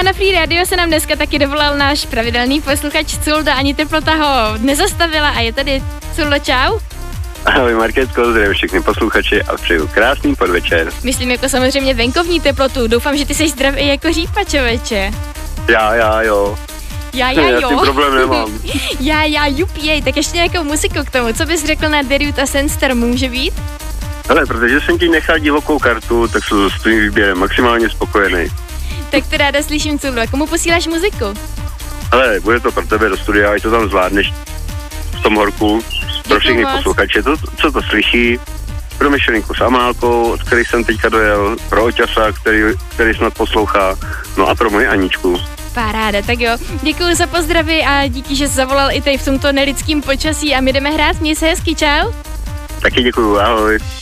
a na Free Radio se nám dneska taky dovolal náš pravidelný posluchač Culda, ani teplota ho nezastavila a je tady. Culdo, čau. Ahoj Markétko, zdravím všechny posluchače a přeju krásný podvečer. Myslím jako samozřejmě venkovní teplotu, doufám, že ty jsi zdravý jako řípa, člověče. Já, jo. Já, Já jo. s tím problém nemám. já, jupěj, tak ještě nějakou muziku k tomu, co bys řekl na Derut a Senstar, může být? Ale protože jsem ti nechal divokou kartu, tak jsem s tvým výběrem maximálně spokojený. Tak to ráda slyším, Culdo, a komu posíláš muziku? Ale bude to pro tebe do studia, ať to tam zvládneš v tom horku. Pro všechny posluchače, co to slyší. Pro Myšlenku s Amálkou, od kterých jsem teďka dojel, pro Oťasa, který snad poslouchá, no a pro moji Aničku. Paráda, tak jo. Děkuju za pozdravy a díky, že jsi zavolal i tady v tomto nelidském počasí a my jdeme hrát. Měj se hezky, čau. Taky děkuju, ahoj.